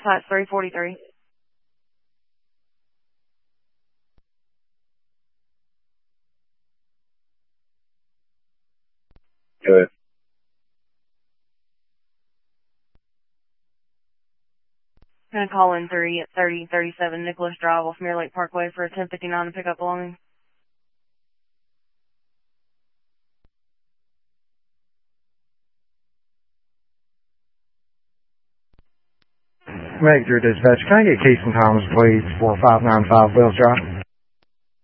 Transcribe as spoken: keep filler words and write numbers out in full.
dispatch three forty-three. Good. Gonna call in three at thirty thirty-seven Nicholas Drive off Mirror Lake Parkway for a ten fifty-nine to pick up belongings. Major dispatch, can I get Keith and Thomas, please, four five nine five Wells Drive?